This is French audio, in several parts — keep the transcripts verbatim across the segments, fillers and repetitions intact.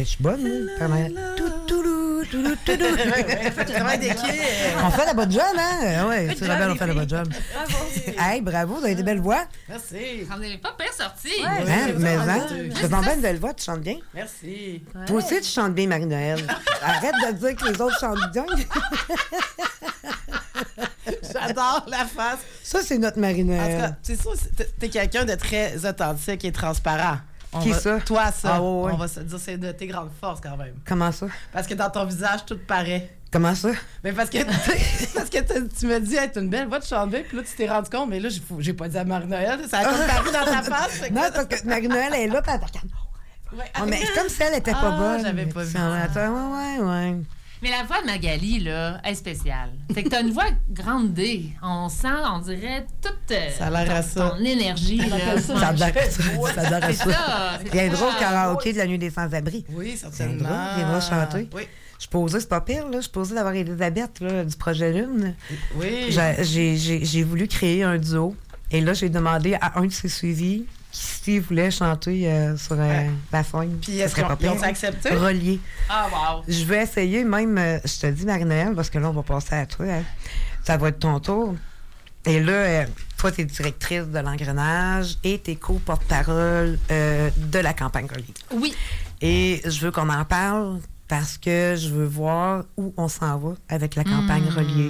je suis bonne, hein? On fait la bonne job, hein? Oui, c'est la belle, on fait la bonne job. Bravo. Hey, bravo, vous avez des belles voix. Merci. On n'est pas pire sorti. Ouais, hein, mais hein, tu as une belle voix, tu chantes bien. Merci. Ouais. Toi aussi, tu chantes bien, Marie-Noël. Arrête de dire que les autres chantent bien. J'adore la face. Ça, c'est notre En tout cas, Marie-Noël. c'est ça, t'es, t'es quelqu'un de très authentique et transparent. On Qui va, ça? Toi, ça. Ah, ouais, ouais. On va se dire, c'est de tes grandes forces quand même. Comment ça? Parce que dans ton visage, tout paraît. Comment ça? Mais parce que, parce que tu me dis, hey, t'as une belle voix de chanter, puis là, tu t'es rendu compte, mais là, j'ai, j'ai pas dit à Marie-Noël, ça a comme paru dans ta face. fait que Non, là, parce que Marie-Noël est là, puis elle te regarde. ouais. Oh, mais c'est comme si elle était pas Ah, bonne. j'avais pas vu Ça, ça. attends, ouais, ouais, ouais. Mais la voix de Magali, là, est spéciale. C'est que t'as une voix grande D. On sent, on dirait toute euh, Ça a l'air ton, à ça. ton énergie. Là. Ça a l'air à ça. Ça a l'air à C'est ça. ça. c'est Il y a un ça. drôle karaoké de la nuit des sans-abri. Oui, C'est certainement. drôle, il viendra chanter. Oui. Je posais, c'est pas pire, là. Je posais d'avoir Elisabeth, là, du projet Lune. Oui. J'ai, j'ai, j'ai, j'ai voulu créer un duo. Et là, j'ai demandé à un de ses suivis qui, s'il voulait chanter euh, sur euh, Ouais. la scène. Puis ça est-ce serait qu'ils ont, pas ils ont pire. accepté? Relié. Ah, wow. Je vais essayer même, euh, je te dis, Marie-Noël, parce que là, on va passer à toi. Hein. Ça va être ton tour. Et là, euh, toi, tu es directrice de l'engrenage et tu es co-porte-parole euh, de la campagne Reliée. Oui. Et je veux qu'on en parle parce que je veux voir où on s'en va avec la campagne Mmh. Reliée.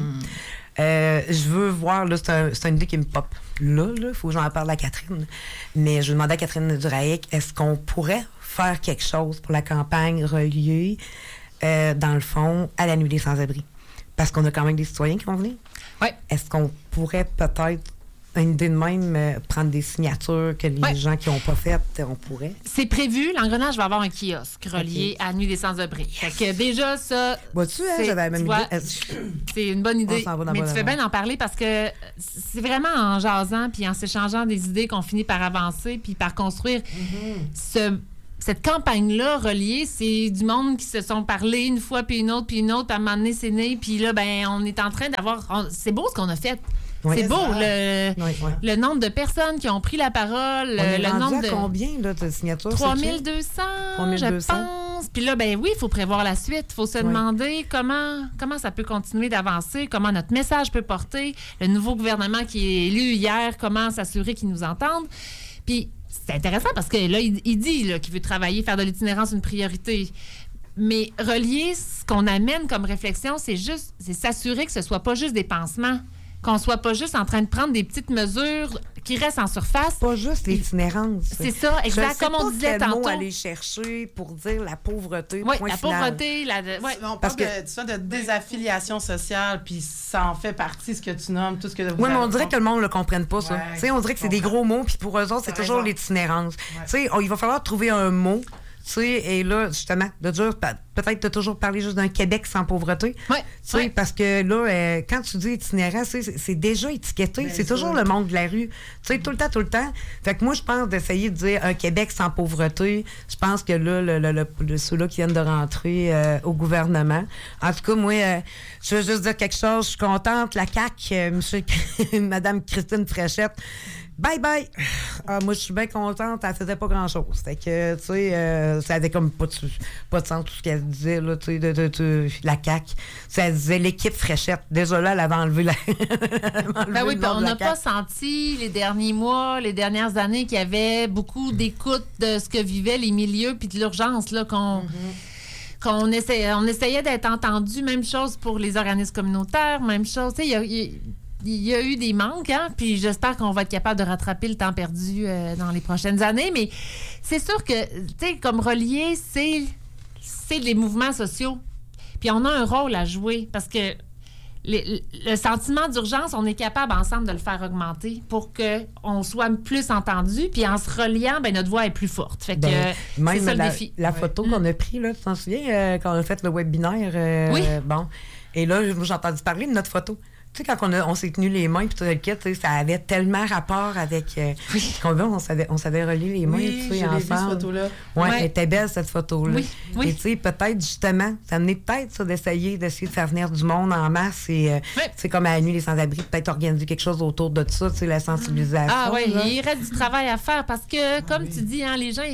Euh, je veux voir, là, c'est, un, c'est une idée qui me pop. Là, il faut que j'en parle à Catherine. Mais je vais demander à Catherine Duraïc, est-ce qu'on pourrait faire quelque chose pour la campagne Reliée, euh, dans le fond, à la nuit des sans-abri? Parce qu'on a quand même des citoyens qui vont venir. Oui. Est-ce qu'on pourrait peut-être, une idée de même, euh, prendre des signatures que les Ouais. gens qui n'ont pas faites, on pourrait? C'est prévu. L'engrenage va avoir un kiosque relié à la Nuit des sans-abri. Fait que déjà, ça, Vois-tu, hein, c'est- j'avais la même tu vois, idée. c'est une bonne idée. On s'en va dans Mais la tu fais bonne bien d'en parler parce que c'est vraiment en jasant puis en s'échangeant des idées qu'on finit par avancer puis par construire ce... Cette campagne-là reliée, c'est du monde qui se sont parlé une fois, puis une autre, puis une autre, puis à un moment donné, c'est né. Puis là, ben, on est en train d'avoir... on- c'est beau ce qu'on a fait. Oui. C'est beau, ça. le, Oui, oui. le nombre de personnes qui ont pris la parole, On est le rendu nombre à de... combien là, de signatures? trois sais-tu? mille deux cents, trois mille deux je cents. pense. Puis là, ben oui, il faut prévoir la suite. Il faut se Oui. demander comment, comment ça peut continuer d'avancer, comment notre message peut porter, le nouveau gouvernement qui est élu hier, comment s'assurer qu'ils nous entendent. Puis c'est intéressant parce que là, il, il dit là, qu'il veut travailler, faire de l'itinérance une priorité. Mais relier, ce qu'on amène comme réflexion, c'est juste, c'est s'assurer que ce soit pas juste des pansements, qu'on soit pas juste en train de prendre des petites mesures qui restent en surface. Pas juste l'itinérance. C'est ça, exact, Je sais comme on pas disait quel mot tantôt. aller chercher pour dire la pauvreté. Oui, point la final. pauvreté, la... ouais. On Parce parle que- de, tu sais, de désaffiliation sociale, puis ça en fait partie, ce que tu nommes, tout ce que vous Oui, mais on avez- dirait que le monde ne le comprenne pas, ça. Ouais, Tu sais, on dirait que c'est des je gros mots, puis pour eux autres, c'est T'as toujours raison. l'itinérance. Ouais. Tu sais, on- il va falloir trouver un mot. Tu sais, et là, justement, de dire, pe- peut-être de toujours parler juste d'un Québec sans pauvreté. Ouais, Tu sais, ouais. parce que là, euh, quand tu dis itinérant, c'est, c'est déjà étiqueté. Bien c'est sûr. toujours le monde de la rue. Tu sais, tout le temps, tout le temps. Fait que moi, je pense d'essayer de dire un Québec sans pauvreté. Je pense que là, le, le, le- le- ceux-là qui viennent de rentrer euh, au gouvernement. En tout cas, moi, euh, je veux juste dire quelque chose. Je suis contente. La C A Q, euh, monsieur, Madame Christine Fréchette, bye bye. Ah, moi, je suis bien contente. Elle faisait pas grand-chose. Fait que, tu sais, euh, ça avait comme pas de, pas de sens tout ce qu'elle disait, là, tu sais, de, de, de- la C A Q. Ça disait l'équipe Fréchette. Déjà là, elle avait enlevé la. elle avait enlevé Ben oui, le puis nom on de la n'a pas C A Q. senti les derniers mois, les dernières années qu'il y avait beaucoup d'écoute de ce que vivaient les milieux puis de l'urgence là qu'on qu'on essayait, on essayait d'être entendu. Même chose pour les organismes communautaires, même chose. Tu sais, il y a, il y a- il y a eu des manques, hein, puis j'espère qu'on va être capable de rattraper le temps perdu euh, dans les prochaines années. Mais c'est sûr que, tu sais, comme relier, c'est c'est les mouvements sociaux. Puis on a un rôle à jouer parce que les- le sentiment d'urgence, on est capable ensemble de le faire augmenter pour qu'on soit plus entendu. Puis en se reliant, ben notre voix est plus forte. Fait que Ben, euh, c'est même ça le la, défi. la photo qu'on a prise, là, tu t'en souviens, euh, quand on a fait le webinaire? euh, Oui. Bon. Et là, j'ai entendu parler de notre photo. Tu sais, quand on, a, on s'est tenu les mains, puis tout le kit, tu sais, ça avait tellement rapport avec. Euh, Oui. qu'on veut, on savait, on savait relier les mains, Oui, tu je sais, l'ai vu, cette ensemble. photo-là. Oui, Ouais. elle était belle, cette photo-là. Oui, oui. Et tu sais, peut-être, justement, ça venait peut-être, ça, d'essayer, d'essayer de faire venir du monde en masse et, euh, Ouais. tu sais, comme à la nuit, les sans-abri, peut-être organiser quelque chose autour de ça, tu sais, la sensibilisation. Ah oui, là. il reste du travail à faire parce que, comme tu dis, hein, les gens, ils-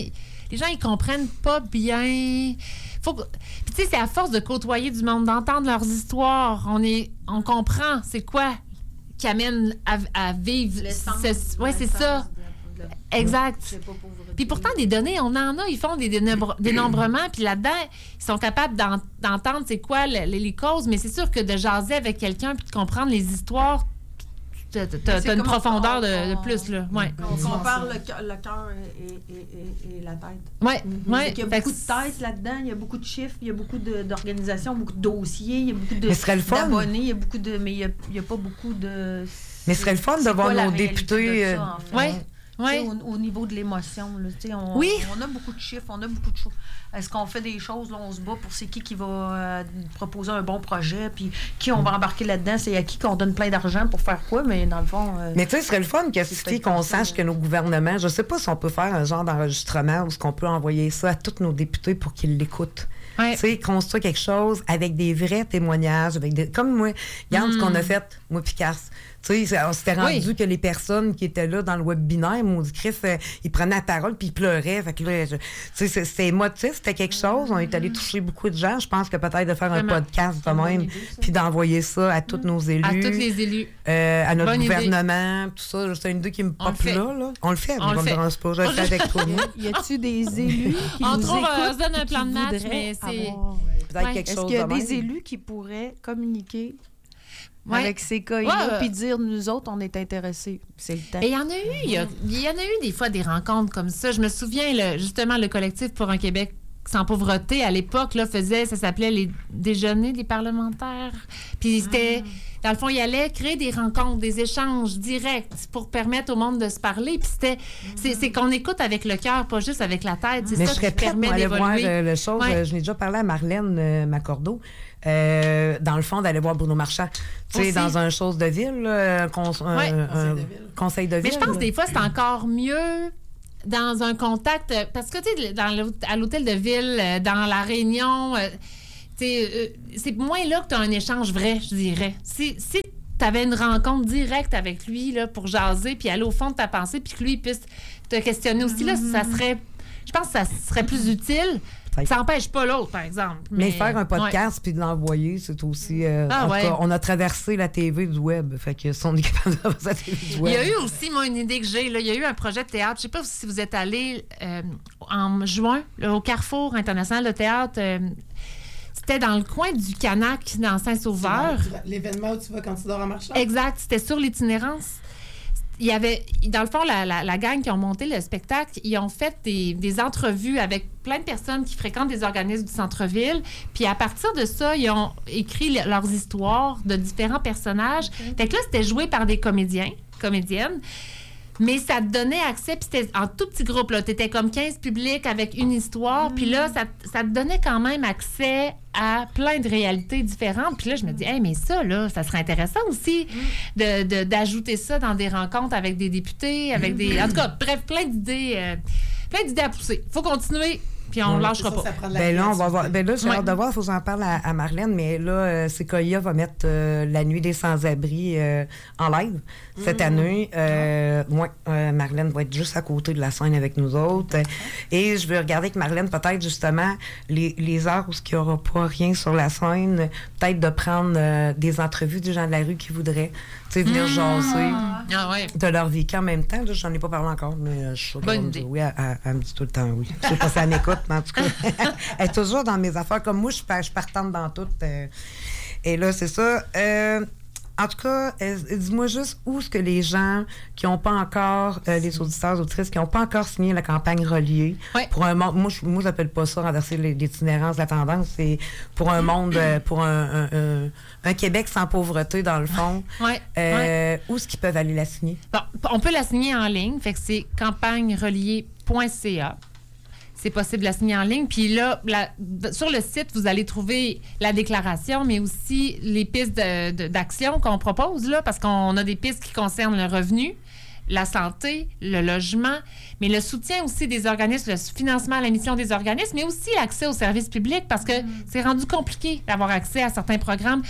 les gens, ils comprennent pas bien. Faut que... Puis tu sais, c'est à force de côtoyer du monde, d'entendre leurs histoires, on est, on comprend c'est quoi qui amène à, à vivre. Ce... Oui, c'est ça. De la... Exact. Puis pourtant, des données, on en a. Ils font des dénombre... dénombrements. Puis là-dedans, ils sont capables d'en... d'entendre c'est quoi le... les causes. Mais c'est sûr que de jaser avec quelqu'un puis de comprendre les histoires, t'as, t'as, t'as une profondeur on, de, de plus. Là. Ouais. On compare le cœur et, et, et, et la tête. Oui. Mm-hmm. Ouais. Il y a beaucoup de têtes là-dedans, il y a beaucoup de chiffres, il y a beaucoup de, d'organisations, beaucoup de dossiers, il y a beaucoup de, d'abonnés, il y a beaucoup de... Mais il n'y a, a pas beaucoup de... Mais ce serait le fun de voir nos députés... De ça, en fait. Oui. Ouais. Au, au niveau de l'émotion, là, on, oui. on a beaucoup de chiffres, on a beaucoup de choses. Est-ce qu'on fait des choses, là, on se bat pour c'est qui qui va euh, proposer un bon projet, puis qui on va embarquer là-dedans, c'est à qui qu'on donne plein d'argent pour faire quoi, mais dans le fond... Euh, mais tu sais, ce serait le fun que, qu'on sache que nos gouvernements, je sais pas si on peut faire un genre d'enregistrement ou est-ce qu'on peut envoyer ça à tous nos députés pour qu'ils l'écoutent. Ouais. Tu sais, construire quelque chose avec des vrais témoignages, avec des... Comme moi, regarde mm. ce qu'on a fait, moi Picasse. Tu sais, on s'était rendu oui. que les personnes qui étaient là dans le webinaire, maudit Christ, euh, ils prenaient la parole puis ils pleuraient. Fait que là, tu sais, c'était émotif, c'était quelque chose. On est allé toucher beaucoup de gens. Je pense que peut-être de faire Vraiment. un podcast de même puis d'envoyer ça à tous mmh. nos élus. À tous les élus. Euh, à notre Bonne gouvernement, idée. Tout ça. C'est une idée qui me pop là, là. On le fait. On le fait. On pas, je le fais avec toi. Y a-tu des élus qui on nous trouve, écoutent? On se donne un plan de match, mais c'est... Avoir... Peut-être ouais. quelque Est-ce chose qu'il y a de des même? élus qui pourraient communiquer Ouais. avec ces cas-là, ouais. puis dire, nous autres, on est intéressés. C'est le temps. Et il y en a eu, il y, a, il y en a eu des fois des rencontres comme ça. Je me souviens, le, justement, le collectif pour un Québec sans pauvreté, à l'époque, là, faisait, ça s'appelait les déjeuners des parlementaires. Puis c'était, ah. dans le fond, il allait créer des rencontres, des échanges directs pour permettre au monde de se parler. Puis c'était, mm. c'est, c'est qu'on écoute avec le cœur, pas juste avec la tête. C'est Mais ça je serais qui permet prête, moi, d'évoluer. Aller voir euh, le chose, ouais. euh, je n'ai déjà parlé à Marlène euh, Macordo. Euh, dans le fond, d'aller voir Bruno Marchand. Tu sais, dans un chose de ville, là, un, cons- un, ouais. un, un conseil de ville. Mais je pense que des fois, c'est encore mieux dans un contact, parce que, tu sais, dans à l'hôtel de ville, dans la réunion, tu sais, c'est moins là que tu as un échange vrai, je dirais. Si, si tu avais une rencontre directe avec lui là, pour jaser, puis aller au fond de ta pensée, puis que lui puisse te questionner aussi, là, ça serait... Je pense que ça serait plus utile. Ça n'empêche pas l'autre, par exemple. Mais, mais faire un podcast ouais. puis de l'envoyer, c'est aussi... Euh, ah, en ouais. tout cas, on a traversé la T V du web. Fait que si on est capable de traverser la T V du web... Il y a eu aussi, moi, une idée que j'ai. Là, il y a eu un projet de théâtre. Je ne sais pas si vous êtes allé euh, en juin là, au Carrefour international de théâtre. Euh, c'était dans le coin du Canac, dans Saint-Sauveur. L'événement où tu vas quand tu dors en marchant. Exact. C'était sur l'itinérance. Il y avait, dans le fond, la, la, la gang qui ont monté le spectacle, ils ont fait des, des entrevues avec plein de personnes qui fréquentent des organismes du centre-ville. Puis à partir de ça, ils ont écrit le, leurs histoires de différents personnages. Okay. Fait que là, c'était joué par des comédiens, comédiennes. Mais ça te donnait accès, puis c'était en tout petit groupe, là. T'étais comme quinze publics avec une histoire, mmh. puis là, ça, ça te donnait quand même accès à plein de réalités différentes. Puis là, je me dis, hey, mais ça, là, ça serait intéressant aussi mmh. de, de, d'ajouter ça dans des rencontres avec des députés, avec mmh. des... En tout cas, bref, plein d'idées, euh, plein d'idées à pousser. Faut continuer. Puis on ne ouais, lâchera ça, pas. Ça ben là, on va voir. Ben là, j'ai ouais. hâte de voir. Il faut que j'en parle à, à Marlène. Mais là, euh, Sequoia va mettre euh, la nuit des sans-abri euh, en live cette mmh. année. Euh, ouais, euh, Marlène va être juste à côté de la scène avec nous autres. Mmh. Et je vais regarder avec Marlène peut-être justement les, les heures où il n'y aura pas rien sur la scène. Peut-être de prendre euh, des entrevues des gens de la rue qui voudraient venir mmh. jaser ah, ouais. de leur vécu en même temps. Là, j'en ai pas parlé encore, mais je suis bonne idée. Oui, elle, elle, elle me dit tout le temps oui. Je sais pas si elle m'écoute, mais en tout cas, elle est toujours dans mes affaires. Comme moi, je suis partante dans tout. Euh, et là, c'est ça. Euh, en tout cas, euh, dis-moi juste où est-ce que les gens qui n'ont pas encore, euh, les auditeurs, auditrices, qui n'ont pas encore signé la campagne reliée, ouais. pour un monde, moi, je moi, j'appelle pas ça renverser l'itinérance, la tendance, c'est pour un monde, euh, pour un, un, un, un Québec sans pauvreté, dans le fond. Ouais. Euh, ouais. Où est-ce qu'ils peuvent aller la signer? Bon, on peut la signer en ligne, fait que c'est campagne reliée point c a. C'est possible de la signer en ligne. Puis là, la, sur le site, vous allez trouver la déclaration, mais aussi les pistes de, de, d'action qu'on propose, là, parce qu'on a des pistes qui concernent le revenu, la santé, le logement, mais le soutien aussi des organismes, le financement à la mission des organismes, mais aussi l'accès aux services publics, parce que mmh. c'est rendu compliqué d'avoir accès à certains programmes.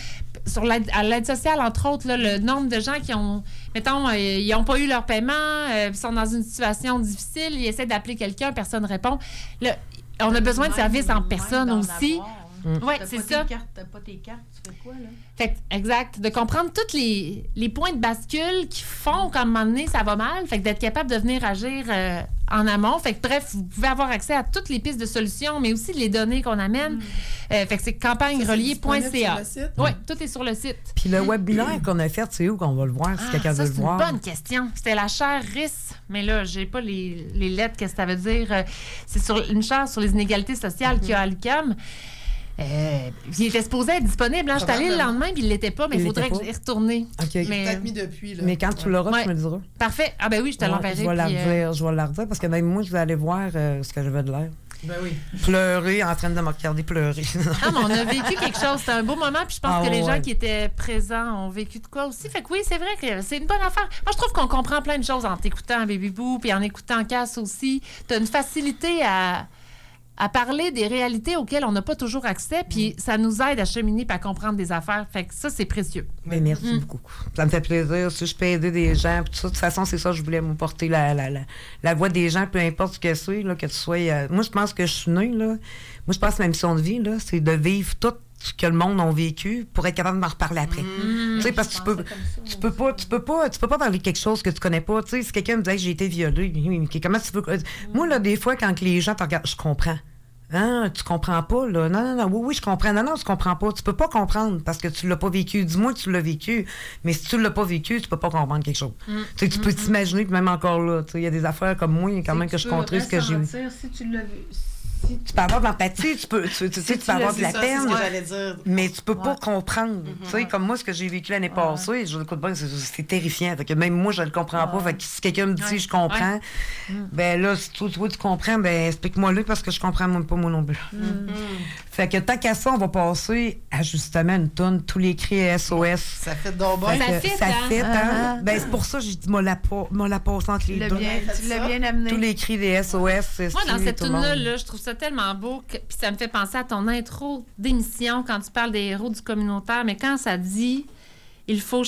sur l'aide, à l'aide sociale, entre autres, là, le nombre de gens qui ont, mettons, euh, ils n'ont pas eu leur paiement, euh, ils sont dans une situation difficile, ils essaient d'appeler quelqu'un, personne ne répond. Là, on a besoin de services en personne aussi. Oui, c'est ça. Tu n'as pas tes cartes, tu fais quoi, là? Fait que, exact. De comprendre tous les, les points de bascule qui font qu'à un moment donné, ça va mal. Fait que d'être capable de venir agir euh, en amont. Fait que, bref, vous pouvez avoir accès à toutes les pistes de solutions, mais aussi les données qu'on amène. Mm. Euh, fait que c'est campagne reliée point c a. Oui, tout est sur le site. Puis le webinaire qu'on a fait, c'est où qu'on va le voir, si ah, quelqu'un ça, veut le voir? C'est une bonne question. C'était la chaire R I S, mais là, j'ai pas les, les lettres, qu'est-ce que ça veut dire. C'est sur une chaire sur les inégalités sociales mm-hmm. qu'il y a à l'U Q A M. Euh, il était supposé être disponible. Hein. Je suis allée le lendemain, puis il ne l'était pas, mais il faudrait que j'y retourne. Okay. Mais... Il est peut-être mis depuis. Là. Mais quand tu l'auras, ouais. tu me le diras. Parfait. Ah ben oui, je te ouais, l'enverrai. Je vais la redire, euh... je vais la redire, parce que même moi, je vais aller voir euh, ce que j'avais de l'air. Ben oui. Pleurer, en train de me regarder pleurer. Ah, mais on a vécu quelque chose. C'était un beau moment, puis je pense ah, que les ouais. gens qui étaient présents ont vécu de quoi aussi. Fait que oui, c'est vrai que c'est une bonne affaire. Moi, je trouve qu'on comprend plein de choses en t'écoutant Baby Boo, puis en écoutant Cass aussi. Tu as une facilité à... à parler des réalités auxquelles on n'a pas toujours accès, puis ça nous aide à cheminer et à comprendre des affaires. Fait que ça, c'est précieux. Mais merci mm. beaucoup. Ça me fait plaisir. Si je peux aider des gens, tout ça, de toute façon, c'est ça, je voulais me porter la, la, la, la voix des gens, peu importe ce que c'est, là, que tu sois... Euh, moi, je pense que je suis née, là. Moi, je pense que ma mission de vie, là, c'est de vivre tout ce que le monde a vécu pour être capable de m'en reparler après. Mmh, tu sais, parce que tu peux, tu peux pas, tu peux pas, tu peux pas parler de quelque chose que tu connais pas. Tu sais, si quelqu'un me disait que j'ai été violée, comment tu veux... Mmh. Moi, là, des fois, quand les gens te regardent, je comprends. Hein, tu comprends pas, là. Non, non, non, oui, oui, je comprends. Non, non, tu comprends pas. Tu peux pas comprendre parce que tu l'as pas vécu. Dis-moi que tu l'as vécu. Mais si tu l'as pas vécu, tu peux pas comprendre quelque chose. Mm. Tu sais, tu peux mm-hmm. t'imaginer que même encore là, il y a des affaires comme moi, quand même, que je contribue ce que j'ai eu. Si tu l'as vu. Si tu peux avoir de l'empathie, tu peux, tu, tu, si tu peux avoir de la ça, peine, c'est ce que j'allais dire. Mais tu peux ouais. pas comprendre. Mm-hmm. Tu sais, comme moi, ce que j'ai vécu l'année ouais. passée, je écoute bien, c'est, c'est terrifiant. Fait que même moi, je le comprends ouais. pas. Fait que si quelqu'un me dit ouais. je comprends, ouais. ben là, si toi, toi tu comprends, ben explique-moi-le parce que je comprends même pas moi non plus. Mm-hmm. Fait que tant qu'à ça, on va passer à justement une tonne, tous les cris S O S. Ça fait donc bon. Ça fit, ça hein? fit, hein? Uh-huh. Ben c'est pour ça que j'ai dit, moi la passe entre les deux. Tu l'as bien amené. Tous les cris des S O S. C'est moi, dans cette tune-là, là, je trouve ça tellement beau. Que, puis ça me fait penser à ton intro d'émission quand tu parles des héros du communautaire. Mais quand ça dit, il faut